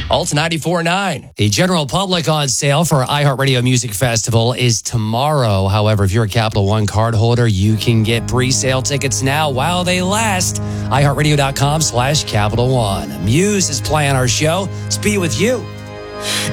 Alt 94.9. The general public on sale for iHeartRadio Music Festival is tomorrow. However, if you're a Capital One card holder, you can get pre-sale tickets now while they last. iHeartRadio.com/Capital One. Muse is playing our show. Let's be with you.